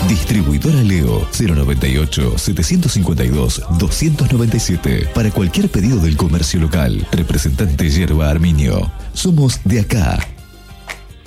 Distribuidora Leo 098-752-297. Para cualquier pedido del comercio local. Representante Yerba Arminio. Somos de acá.